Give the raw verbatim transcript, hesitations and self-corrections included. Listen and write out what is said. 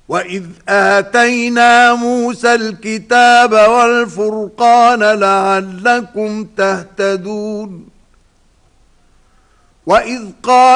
وَإِذْ آتَيْنَا مُوسَى الْكِتَابَ وَالْفُرْقَانَ لَعَلَّكُمْ تَهْتَدُونَ وَإِذْ قَالَ